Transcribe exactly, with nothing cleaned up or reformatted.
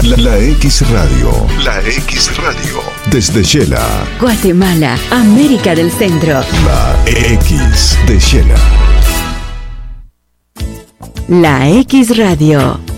La, la X Radio. La X Radio. Desde Shela. Guatemala, América del Centro. La X de Shela. La X Radio.